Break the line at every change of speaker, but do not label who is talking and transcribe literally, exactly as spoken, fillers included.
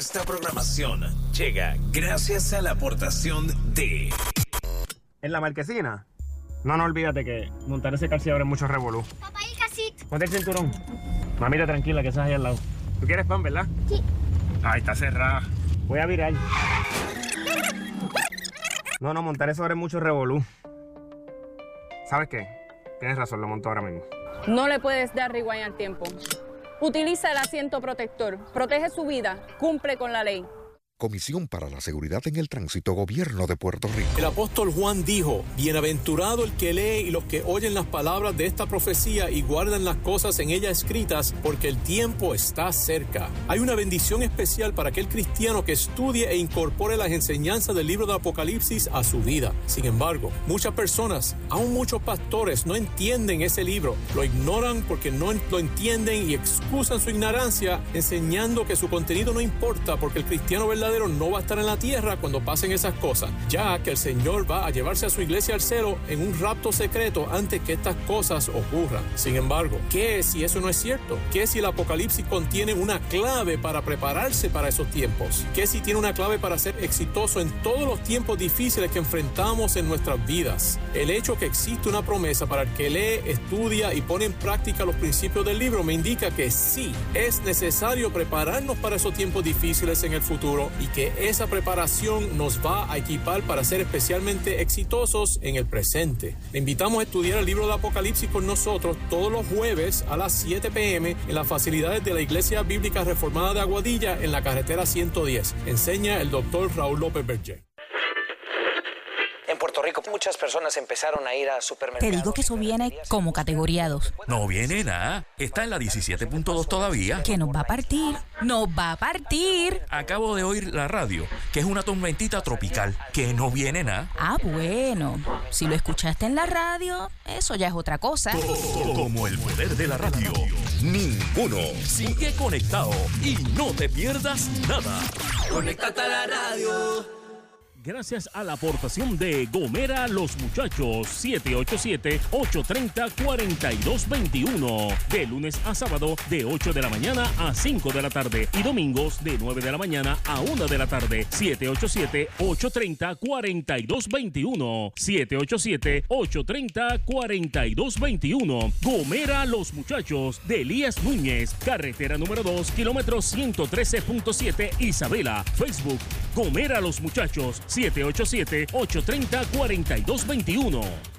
Esta programación llega gracias a la aportación de...
¿En la marquesina? No, no, olvídate que montar ese calceador es mucho revolú.
Papá, el casito.
Ponte el cinturón. Mamita, tranquila, que estás ahí al lado. ¿Tú quieres pan, verdad?
Sí.
Ay, está cerrada. Voy a virar. No, no, montar eso ahora es mucho revolú. ¿Sabes qué? Tienes razón, lo monto ahora mismo.
No le puedes dar rewind al tiempo. Utiliza el asiento protector. Protege su vida. Cumple con la ley.
Comisión para la Seguridad en el Tránsito, Gobierno de Puerto Rico.
El apóstol Juan dijo: bienaventurado el que lee y los que oyen las palabras de esta profecía y guardan las cosas en ella escritas, porque el tiempo está cerca. Hay una bendición especial para aquel cristiano que estudie e incorpore las enseñanzas del libro de Apocalipsis a su vida. Sin embargo, muchas personas, aún muchos pastores, no entienden ese libro, lo ignoran porque no lo entienden y excusan su ignorancia, enseñando que su contenido no importa porque el cristiano verdadero no va a estar en la tierra cuando pasen esas cosas, ya que el Señor va a llevarse a su iglesia al cielo en un rapto secreto antes que estas cosas ocurran. Sin embargo, ¿qué si eso no es cierto? ¿Qué si el Apocalipsis contiene una clave para prepararse para esos tiempos? ¿Qué si tiene una clave para ser exitoso en todos los tiempos difíciles que enfrentamos en nuestras vidas? El hecho que existe una promesa para el que lee, estudia y pone en práctica los principios del libro me indica que sí, es necesario prepararnos para esos tiempos difíciles en el futuro y que esa preparación nos va a equipar para ser especialmente exitosos en el presente. Le invitamos a estudiar el libro de Apocalipsis con nosotros todos los jueves a las siete p m en las facilidades de la Iglesia Bíblica Reformada de Aguadilla en la carretera ciento diez. Enseña el doctor Raúl López Berger.
En Puerto Rico muchas personas empezaron a ir a supermercados.
Te digo que eso viene como categoría dos.
No viene nada. Está en la diecisiete punto dos todavía.
Que nos va a partir. Nos va a partir.
Acabo de oír la radio, que es una tormentita tropical. Que no viene nada.
Ah, bueno. Si lo escuchaste en la radio, eso ya es otra cosa.
Como el poder de la radio. Ninguno. Sigue conectado y no te pierdas nada.
Conéctate a la radio.
Gracias a la aportación de Gomera Los Muchachos, siete ocho siete, ocho tres cero, cuatro dos dos uno. De lunes a sábado, de ocho de la mañana a cinco de la tarde. Y domingos, de nueve de la mañana a una de la tarde. siete ocho siete, ocho tres cero, cuatro dos dos uno. siete ocho siete, ocho tres cero, cuatro dos dos uno. Gomera Los Muchachos, de Elías Núñez. Carretera número dos, kilómetro ciento trece punto siete, Isabela. Facebook, Gomera Los Muchachos. siete ocho siete, ocho tres cero, cuatro dos dos uno.